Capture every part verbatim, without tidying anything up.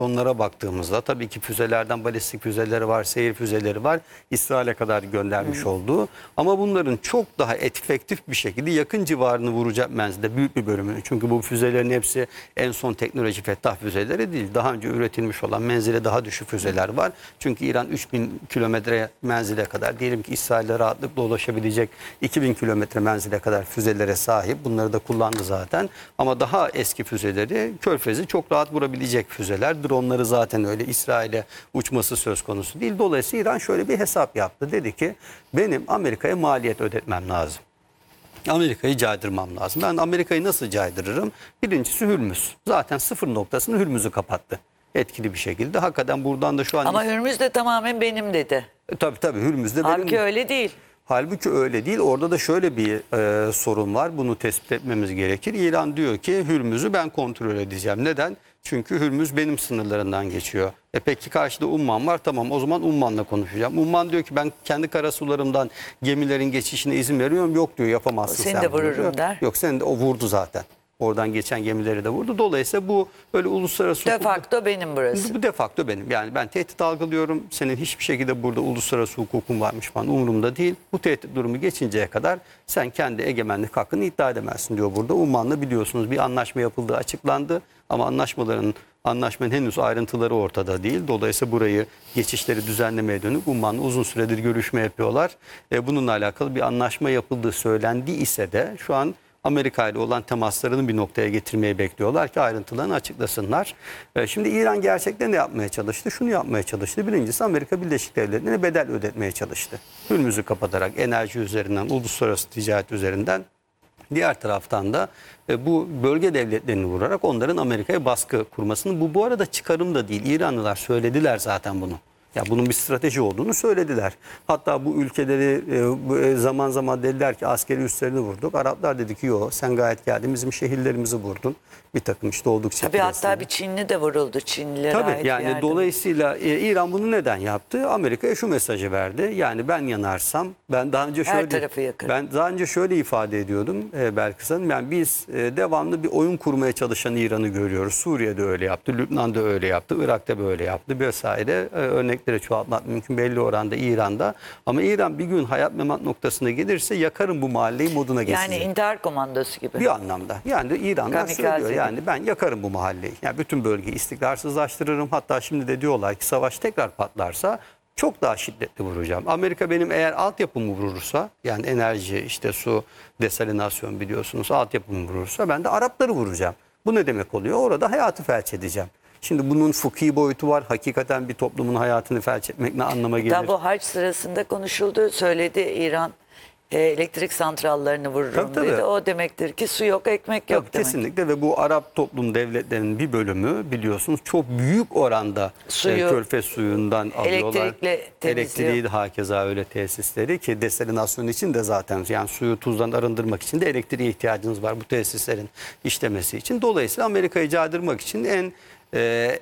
Onlara baktığımızda tabii ki füzelerden balistik füzeleri var, seyir füzeleri var. İsrail'e kadar göndermiş hmm. olduğu. Ama bunların çok daha efektif bir şekilde yakın civarını vuracak menzilde büyük bir bölümünü. Çünkü bu füzelerin hepsi en son teknoloji Fettah füzeleri değil. Daha önce üretilmiş olan menzile daha düşük füzeler var. Çünkü İran üç bin kilometre menzile kadar, diyelim ki İsrail'e rahatlıkla ulaşabilecek iki bin kilometre menzile kadar füzelere sahip. Bunları da kullandı zaten. Ama daha eski füzeleri, Körfez'i çok rahat vurabilecek füzeler. Onları zaten öyle İsrail'e uçması söz konusu değil. Dolayısıyla İran şöyle bir hesap yaptı. Dedi ki benim Amerika'ya maliyet ödetmem lazım. Amerika'yı caydırmam lazım. Ben Amerika'yı nasıl caydırırım? Birincisi Hürmüz. Zaten sıfır noktasını Hürmüz'ü kapattı. Etkili bir şekilde. Hakikaten buradan da şu an... Ama Hürmüz de tamamen benim dedi. E, tabii tabii Hürmüz de benim. Halbuki öyle değil. Halbuki öyle değil. Orada da şöyle bir e, sorun var. Bunu tespit etmemiz gerekir. İran diyor ki Hürmüz'ü ben kontrol edeceğim. Neden? Çünkü Hürmüz benim sınırlarından geçiyor. E peki karşıda Umman var. Tamam, o zaman Umman'la konuşacağım. Umman diyor ki ben kendi karasularımdan gemilerin geçişine izin veriyorum. Yok diyor, yapamazsın seni sen. de vururum diyor. der. Yok, sen de, o vurdu zaten. Oradan geçen gemileri de vurdu. Dolayısıyla bu böyle uluslararası... De facto benim burası. Bu de facto benim. Yani ben tehdit algılıyorum. Senin hiçbir şekilde burada uluslararası hukukun varmış falan umurumda değil. Bu tehdit durumu geçinceye kadar sen kendi egemenlik hakkını iddia edemezsin diyor burada. Umman'la biliyorsunuz bir anlaşma yapıldığı açıklandı. Ama anlaşmaların anlaşmanın henüz ayrıntıları ortada değil. Dolayısıyla burayı, geçişleri düzenlemeye dönük Umman'la uzun süredir görüşme yapıyorlar. E, bununla alakalı bir anlaşma yapıldığı söylendi ise de şu an Amerika ile olan temaslarını bir noktaya getirmeyi bekliyorlar ki ayrıntılarını açıklasınlar. Şimdi İran gerçekten ne yapmaya çalıştı? Şunu yapmaya çalıştı. Birincisi Amerika Birleşik Devletleri'ne bedel ödetmeye çalıştı. Hürmüz'ü kapatarak enerji üzerinden, uluslararası ticaret üzerinden. Diğer taraftan da bu bölge devletlerini vurarak onların Amerika'ya baskı kurmasını, bu bu arada çıkarım da değil. İranlılar söylediler zaten bunu. Ya bunun bir strateji olduğunu söylediler. Hatta bu ülkeleri zaman zaman dediler ki askeri üslerini vurduk. Araplar dedi ki yok, sen gayet geldin bizim şehirlerimizi vurdun. Bir takım işte oldukça... Tabii hatta bir Çinli de vuruldu. Çinlilere Tabii ait yani yardım. Dolayısıyla e, İran bunu neden yaptı? Amerika'ya şu mesajı verdi. Yani ben yanarsam, ben daha önce şöyle... Her tarafı yakın. Ben daha önce şöyle ifade ediyordum e, Belkıs Hanım. Yani biz e, devamlı bir oyun kurmaya çalışan İran'ı görüyoruz. Suriye'de öyle yaptı, Lübnan'da öyle yaptı, Irak'ta böyle yaptı vesaire. E, örnekleri çoğaltmak mümkün belli oranda İran'da. Ama İran bir gün hayat memat noktasına gelirse yakarım bu mahalleyi moduna geçecek. Yani intihar komandosu gibi. Bir anlamda. Yani İranlar Kamikaze söylüyor gibi. yani ben yakarım bu mahalleyi. Yani bütün bölgeyi istikrarsızlaştırırım. Hatta şimdi de diyorlar ki savaş tekrar patlarsa çok daha şiddetli vuracağım. Amerika benim eğer altyapımı vurursa, yani enerji, işte su, desalinasyon biliyorsunuz, altyapımı vurursa ben de Arapları vuracağım. Bu ne demek oluyor? Orada hayatı felç edeceğim. Şimdi bunun fıkhi boyutu var. Hakikaten bir toplumun hayatını felç etmek ne anlama gelir? Tabi bu hac sırasında konuşuldu. Söyledi İran e, elektrik santrallerini vururum tabii, tabii. dedi. O demektir ki su yok, ekmek yok tabii, demek. Kesinlikle ve bu Arap toplum devletlerinin bir bölümü biliyorsunuz çok büyük oranda Suyu, e, körfez suyundan alıyorlar. Elektrikle temizliyor. Elektriği de hakeza öyle tesisleri ki desalinasyon için de zaten yani suyu tuzdan arındırmak için de elektriğe ihtiyacınız var bu tesislerin işlemesi için. Dolayısıyla Amerika'yı caydırmak için en e,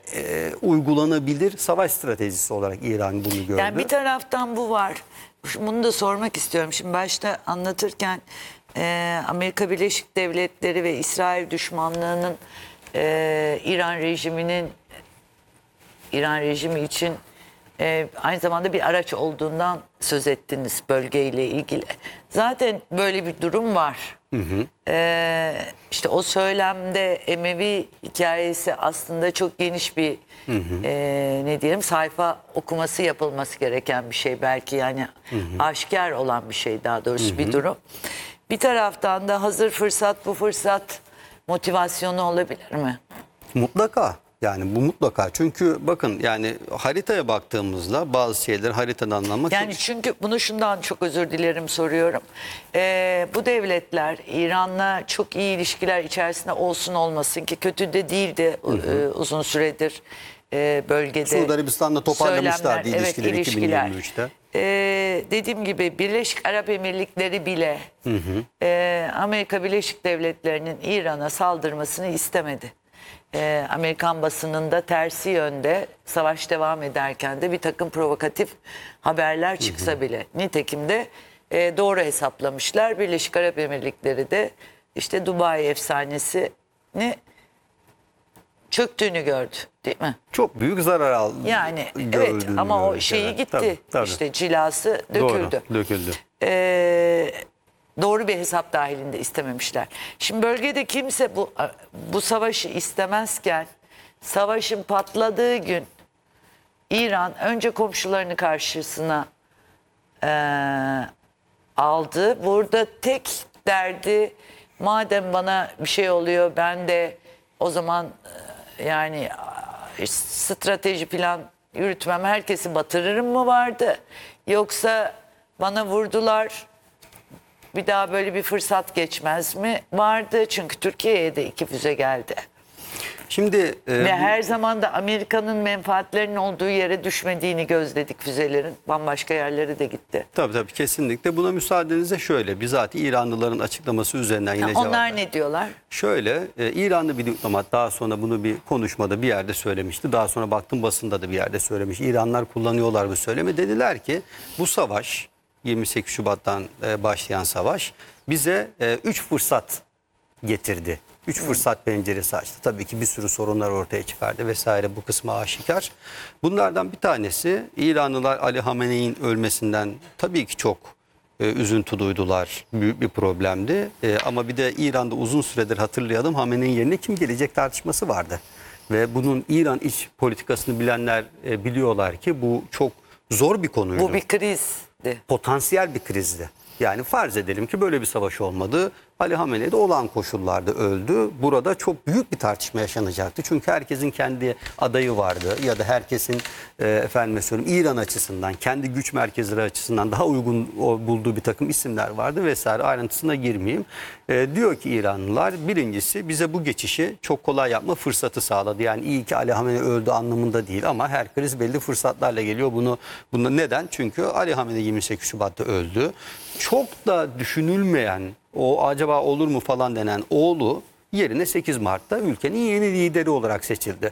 e, uygulanabilir savaş stratejisi olarak İran bunu gördü. Yani bir taraftan bu var. Bunu da sormak istiyorum. Şimdi başta anlatırken e, Amerika Birleşik Devletleri ve İsrail düşmanlığının e, İran rejiminin İran rejimi için e, aynı zamanda bir araç olduğundan söz ettiniz bölgeyle ilgili. Zaten böyle bir durum var. Hı hı. E, işte o söylemde Emevi hikayesi aslında çok geniş bir hı hı. E, ne diyelim sayfa okuması yapılması gereken bir şey belki, yani hı hı. aşikar olan bir şey daha doğrusu hı hı. bir durum. Bir taraftan da hazır fırsat bu fırsat motivasyonu olabilir mi? Mutlaka. Yani bu mutlaka. Çünkü bakın yani haritaya baktığımızda bazı şeyleri haritadan anlamak... Yani çok... çünkü bunu şundan çok özür dilerim soruyorum. Ee, bu devletler İran'la çok iyi ilişkiler içerisinde olsun olmasın ki kötü de değildi hı hı. uzun süredir e, bölgede. Suudi Arabistan'la toparlamışlardı ilişkileri, evet, iki bin yirmi üçte. Ee, dediğim gibi Birleşik Arap Emirlikleri bile hı hı. E, Amerika Birleşik Devletleri'nin İran'a saldırmasını istemedi. Ee, Amerikan basınında tersi yönde savaş devam ederken de bir takım provokatif haberler çıksa hı hı. bile nitekim de e, doğru hesaplamışlar. Birleşik Arap Emirlikleri de işte Dubai efsanesini çöktüğünü gördü, değil mi? Çok büyük zarar aldı. Yani evet ama o şeyi gitti. Tabii, tabii. İşte cilası döküldü. Doğru, döküldü. Ee, doğru bir hesap dahilinde istememişler. Şimdi bölgede kimse bu bu savaşı istemezken savaşın patladığı gün İran önce komşularını karşısına eee, aldı. Burada tek derdi, madem bana bir şey oluyor ben de o zaman e, yani e, strateji plan yürütmem, herkesi batırırım mı vardı? Yoksa bana vurdular, bir daha böyle bir fırsat geçmez mi vardı? Çünkü Türkiye'ye de iki füze geldi. Şimdi e, Ve her zaman da Amerika'nın menfaatlerinin olduğu yere düşmediğini gözledik füzelerin. Bambaşka yerlere de gitti. tabii tabii kesinlikle. Buna müsaadenizle şöyle, bizatihi İranlıların açıklaması üzerinden yine Ha, cevap onlar vereyim. ne diyorlar? Şöyle, e, İranlı bir diplomat daha sonra bunu bir konuşmada bir yerde söylemişti. Daha sonra baktım basında da bir yerde söylemiş. İranlar kullanıyorlar bu söylemi. Dediler ki bu savaş, yirmi sekiz Şubat'tan e, başlayan savaş bize üç fırsat getirdi. Üç fırsat penceresi açtı. Tabii ki bir sürü sorunlar ortaya çıkardı vesaire, bu kısmı aşikar. Bunlardan bir tanesi, İranlılar Ali Hamenei'nin ölmesinden tabii ki çok e, üzüntü duydular. Büyük bir problemdi. E, ama bir de İran'da uzun süredir hatırlayalım, Hamenei yerine kim gelecek tartışması vardı. Ve bunun İran iç politikasını bilenler e, biliyorlar ki bu çok zor bir konuydu. Bu bir krizdi. Potansiyel bir krizdi. Yani farz edelim ki böyle bir savaş olmadı. Ali Hamenei de olağan koşullarda öldü. Burada çok büyük bir tartışma yaşanacaktı. Çünkü herkesin kendi adayı vardı. Ya da herkesin e, efendime söyleyeyim İran açısından, kendi güç merkezleri açısından daha uygun o, bulduğu bir takım isimler vardı vesaire. Ayrıntısına girmeyeyim. E, diyor ki İranlılar, birincisi bize bu geçişi çok kolay yapma fırsatı sağladı. Yani iyi ki Ali Hamenei öldü anlamında değil ama her kriz belli fırsatlarla geliyor. Bunu, bunu neden? Çünkü Ali Hamenei yirmi sekiz Şubat'ta öldü. Çok da düşünülmeyen, o acaba olur mu falan denen oğlu yerine sekiz Mart'ta ülkenin yeni lideri olarak seçildi.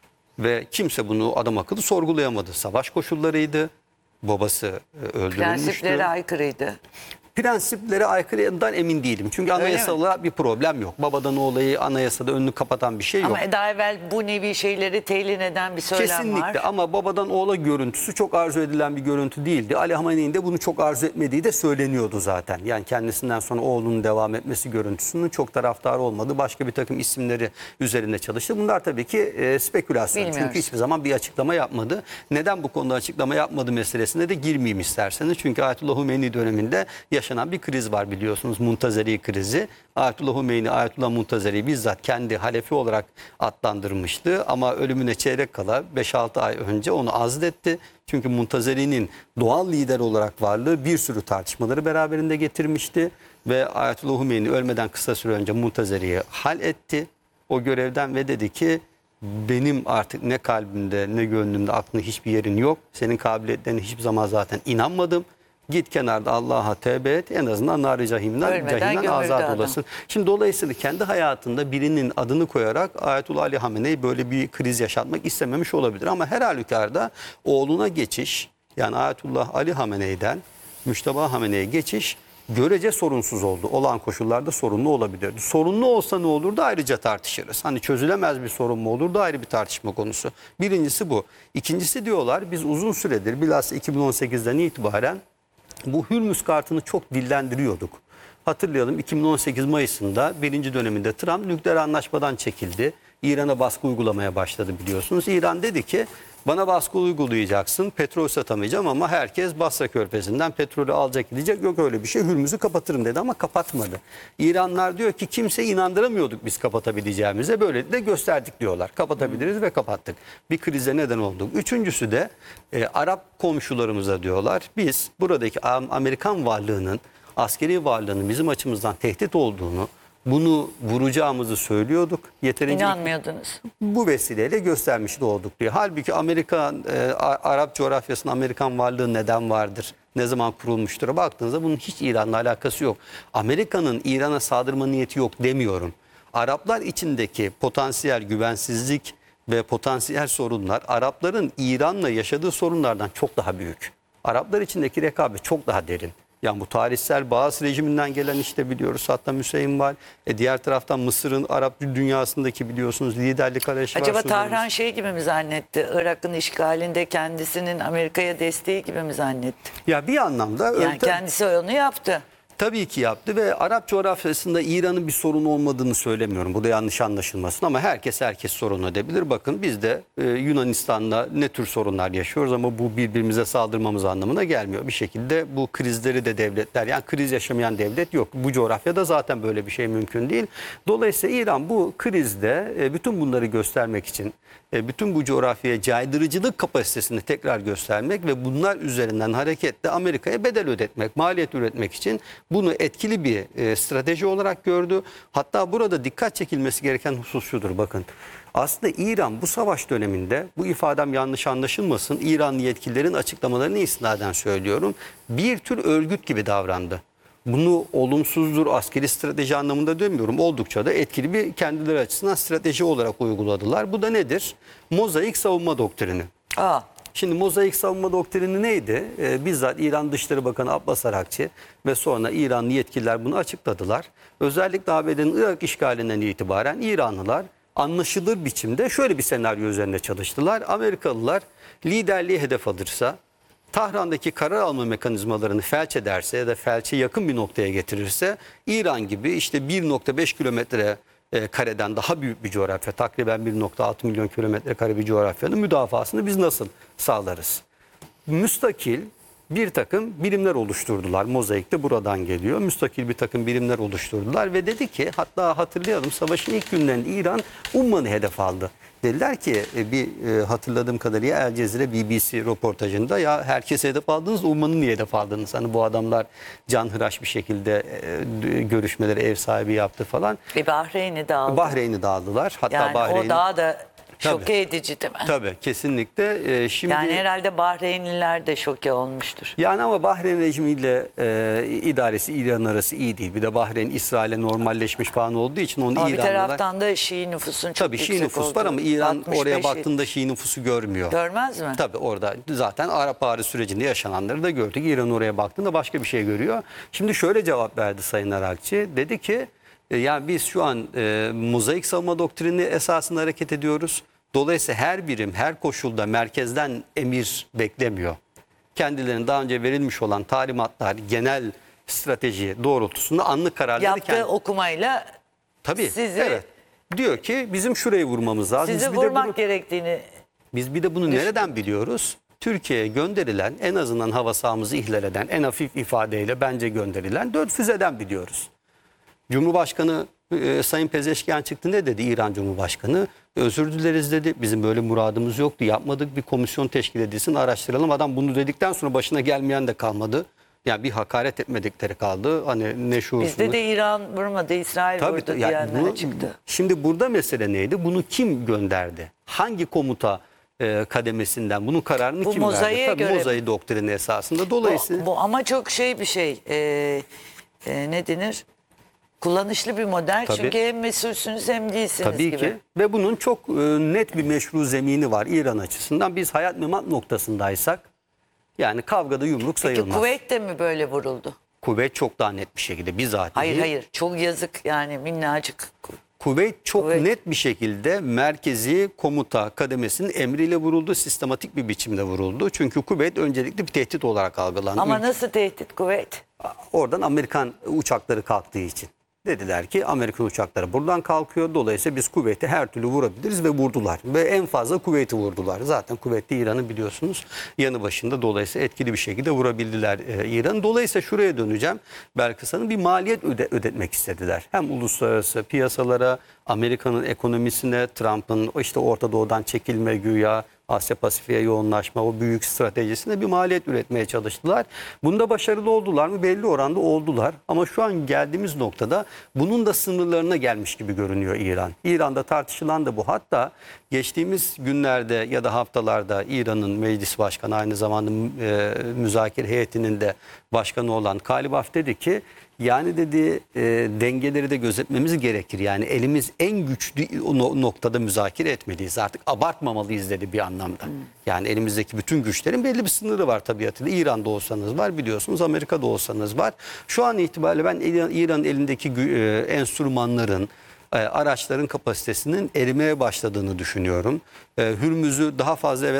Ve kimse bunu adam akıllı sorgulayamadı. Savaş koşullarıydı. Babası e, öldürülmüştü. Prensiplere aykırıydı. Prensiplere aykırıdan emin değilim. Çünkü anayasal olarak bir problem yok. Babadan olayı anayasada önünü kapatan bir şey yok. Ama daha evvel bu nevi şeyleri telin eden bir söylem Kesinlikle var. ama babadan oğula görüntüsü çok arzu edilen bir görüntü değildi. Ali Hamenei'nin de bunu çok arzu etmediği de söyleniyordu zaten. Yani kendisinden sonra oğlunun devam etmesi görüntüsünün çok taraftarı olmadı. Başka bir takım isimleri üzerinde çalıştı. Bunlar tabii ki e, spekülasyon. Bilmiyoruz. Çünkü hiçbir zaman bir açıklama yapmadı. Neden bu konuda açıklama yapmadı meselesine de girmeyeyim isterseniz. Çünkü Ayetullah Hümeyni döneminde yaşanan bir kriz var biliyorsunuz. Muntazeri krizi. Ayetullah Hümeyni, Ayetullah Muntazeri bizzat kendi halefi olarak adlandırmıştı. Ama ölümüne çeyrek kala beş altı ay önce onu azletti. Çünkü Muntazeri'nin doğal lider olarak varlığı bir sürü tartışmaları beraberinde getirmişti. Ve Ayetullah Hümeyni ölmeden kısa süre önce Muntazeri'yi hal etti o görevden ve dedi ki benim artık ne kalbimde ne gönlümde aklımda hiçbir yerin yok. Senin kabiliyetlerine hiçbir zaman zaten inanmadım. Git kenarda Allah'a tevbe et, en azından nar-ı cahimden, Ölmeden cahimden gömüldü azat adam. olasın. Şimdi dolayısıyla kendi hayatında birinin adını koyarak Ayetullah Ali Hamenei böyle bir kriz yaşatmak istememiş olabilir. Ama her halükarda oğluna geçiş, yani Ayetullah Ali Hamenei'den Müşteba Hamenei'ye geçiş görece sorunsuz oldu. Olağan koşullarda sorunlu olabilirdi. Sorunlu olsa ne olurdu ayrıca tartışırız. Hani çözülemez bir sorun mu olurdu ayrı bir tartışma konusu. Birincisi bu. İkincisi diyorlar biz uzun süredir bilhassa iki bin on sekizden itibaren bu Hürmüz kartını çok dillendiriyorduk. Hatırlayalım iki bin on sekiz Mayıs'ında birinci döneminde Trump nükleer anlaşmadan çekildi. İran'a baskı uygulamaya başladı biliyorsunuz. İran dedi ki bana baskı uygulayacaksın, petrol satamayacağım ama herkes Basra Körfezi'nden petrolü alacak gidecek. Yok öyle bir şey, Hürmüz'ü kapatırım dedi ama kapatmadı. İranlar diyor ki kimseyi inandıramıyorduk biz kapatabileceğimize, böyle de gösterdik diyorlar. Kapatabiliriz ve kapattık. Bir krize neden olduk. Üçüncüsü de e, Arap komşularımıza diyorlar biz buradaki Amerikan varlığının, askeri varlığının bizim açımızdan tehdit olduğunu, bunu vuracağımızı söylüyorduk. Yeterince İnanmıyordunuz. bu vesileyle göstermiş de olduk diyor. Halbuki Amerika, e, Arap coğrafyasında Amerikan varlığı neden vardır? Ne zaman kurulmuştur? Baktığınızda bunun hiç İran'la alakası yok. Amerika'nın İran'a saldırma niyeti yok demiyorum. Araplar içindeki potansiyel güvensizlik ve potansiyel sorunlar Arapların İran'la yaşadığı sorunlardan çok daha büyük. Araplar içindeki rekabet çok daha derin. Yani bu tarihsel Baas rejiminden gelen işte biliyoruz Saddam Hüseyin var. E diğer taraftan Mısır'ın Arap dünyasındaki biliyorsunuz liderlik arayışı var. Acaba Sudan'ın. Tahran şey gibi mi zannetti? Irak'ın işgalinde kendisinin Amerika'ya desteği gibi mi zannetti? Ya bir anlamda Yani öyle- kendisi onu yaptı. Tabii ki yaptı ve Arap coğrafyasında İran'ın bir sorunu olmadığını söylemiyorum. Bu da yanlış anlaşılmasın ama herkes herkes sorun edebilir. Bakın biz de e, Yunanistan'da ne tür sorunlar yaşıyoruz ama bu birbirimize saldırmamız anlamına gelmiyor. Bir şekilde bu krizleri de devletler, yani kriz yaşamayan devlet yok. Bu coğrafyada zaten böyle bir şey mümkün değil. Dolayısıyla İran bu krizde e, bütün bunları göstermek için, e, bütün bu coğrafyaya caydırıcılık kapasitesini tekrar göstermek ve bunlar üzerinden hareketle Amerika'ya bedel ödetmek, maliyet üretmek için bunu etkili bir e, strateji olarak gördü. Hatta burada dikkat çekilmesi gereken husus şudur, bakın. Aslında İran bu savaş döneminde, bu ifadem yanlış anlaşılmasın, İranlı yetkililerin açıklamalarını istinaden söylüyorum, bir tür örgüt gibi davrandı. Bunu olumsuzdur, askeri strateji anlamında demiyorum. Oldukça da etkili bir kendileri açısından strateji olarak uyguladılar. Bu da nedir? Mozaik savunma doktrini. Aa, Şimdi mozaik savunma doktrini neydi? Ee, bizzat İran Dışişleri Bakanı Abbas Arakçı ve sonra İranlı yetkililer bunu açıkladılar. Özellikle A B D'nin Irak işgalinden itibaren İranlılar anlaşılır biçimde şöyle bir senaryo üzerinde çalıştılar. Amerikalılar liderliği hedef alırsa, Tahran'daki karar alma mekanizmalarını felç ederse ya da felçe yakın bir noktaya getirirse, İran gibi işte bir nokta beş kilometre e, kareden daha büyük bir coğrafya, takriben bir nokta altı milyon kilometre kare bir coğrafyanın müdafasını biz nasıl sağlarız? Müstakil bir takım birimler oluşturdular. Mozaik de buradan geliyor. Müstakil bir takım birimler oluşturdular ve dedi ki, hatta hatırlayalım, savaşın ilk günlerinde İran Umman'ı hedef aldı. Dediler ki e, bir e, hatırladığım kadarıyla El Cezire B B C röportajında, ya herkese hedef aldınız, Umman'ı niye hedef aldınız? Hani bu adamlar canhıraş bir şekilde e, görüşmeleri ev sahibi yaptı falan. bir Bahreyn'i de aldı. Bahreyn'i de aldılar. Hatta Yani Bahreyn'i... o daha da Tabii. şoke edici değil mi? Tabii, kesinlikle. E, şimdi... Yani herhalde Bahreynliler de şoke olmuştur. Yani ama Bahreyn rejimiyle e, idaresi İran arası iyi değil. Bir de Bahreyn İsrail'e normalleşmiş falan olduğu için onu Ama bir İranlılar... taraftan da Şii nüfusun çok Tabii yüksek Şii nüfus olduğu. var ama İran altmış oraya beşi baktığında Şii nüfusu görmüyor. Görmez mi? Tabii orada zaten Arap Baharı sürecinde yaşananları da gördük. İran oraya baktığında başka bir şey görüyor. Şimdi şöyle cevap verdi Sayın Arakçı. Dedi ki e, yani biz şu an e, mozaik savunma doktrini esasında hareket ediyoruz. Dolayısıyla her birim her koşulda merkezden emir beklemiyor. Kendilerine daha önce verilmiş olan talimatlar, genel strateji doğrultusunda anlık kararları Yaptığı kendi... okumayla Tabii, sizi, evet. Diyor ki bizim şurayı vurmamız lazım. sizi Biz bir de vurmak bunu- gerektiğini. Biz bir de bunu nereden biliyoruz? Türkiye'ye gönderilen, en azından hava sahamızı ihlal eden, en hafif ifadeyle bence gönderilen dört füzeden biliyoruz. Cumhurbaşkanı e, Sayın Pezeşkian çıktı, ne dedi İran Cumhurbaşkanı? Özür dileriz dedi. Bizim böyle muradımız yoktu. Yapmadık. Bir komisyon teşkil edilsin, araştıralım. Adam bunu dedikten sonra başına gelmeyen de kalmadı. Yani bir hakaret etmedikleri kaldı. Hani ne şuursuzluk. Bizde de İran vurmadı, İsrail Tabii, vurdu yani diyenler bunu- çıktı. Şimdi burada mesele neydi? Bunu kim gönderdi? Hangi komuta e, kademesinden? Bunun kararını Bu kim verdi? mozaiğe Tabii göre mi? mozaiği doktrini esasında. Dolayısıyla Bu, bu ama çok şey bir şey. Ee, e, ne denir? Kullanışlı bir model. Tabii. Çünkü hem mesulsünüz hem değilsiniz tabii gibi. ki ve bunun çok e, net bir meşru zemini var İran açısından. Biz hayat memat noktasındaysak, yani kavgada yumruk Peki sayılmaz. Kuveyt de mi böyle vuruldu? Kuveyt çok daha net bir şekilde bizatihi. Hayır hayır. Çok yazık yani, minnacık. Kuveyt çok Kuveyt. net bir şekilde merkezi komuta kademesinin emriyle vuruldu. Sistematik bir biçimde vuruldu. Çünkü Kuveyt öncelikli bir tehdit olarak algılandı. Ama Ülke- nasıl tehdit Kuveyt? Oradan Amerikan uçakları kalktığı için. Dediler ki Amerikan uçakları buradan kalkıyor. Dolayısıyla biz Kuveyt'i her türlü vurabiliriz ve vurdular. Ve en fazla Kuveyt'i vurdular. Zaten Kuveyt'te İran'ı biliyorsunuz yanı başında. Dolayısıyla etkili bir şekilde vurabildiler e, İran'ı. Dolayısıyla şuraya döneceğim. Belkıs Hanım, bir maliyet öde, ödetmek istediler. Hem uluslararası piyasalara, Amerika'nın ekonomisine, Trump'ın işte Orta Doğu'dan çekilme güya, Asya Pasifik'e yoğunlaşma, o büyük stratejisine bir maliyet üretmeye çalıştılar. Bunda başarılı oldular mı? Belli oranda oldular. Ama şu an geldiğimiz noktada bunun da sınırlarına gelmiş gibi görünüyor İran. İran'da tartışılan da bu. Hatta geçtiğimiz günlerde ya da haftalarda İran'ın meclis başkanı, aynı zamanda e, müzakere heyetinin de başkanı olan Kalibaf dedi ki, Yani dedi e, dengeleri de gözetmemiz gerekir. Yani elimiz en güçlü o no- noktada müzakere etmeliyiz. Artık abartmamalıyız dedi bir anlamda. Yani elimizdeki bütün güçlerin belli bir sınırı var tabiatıyla. İran'da olsanız var biliyorsunuz, Amerika'da olsanız var. Şu an itibariyle ben İran- İran'ın elindeki gü- e, enstrümanların, e, araçların kapasitesinin erimeye başladığını düşünüyorum. E, Hürmüz'ü daha fazla evet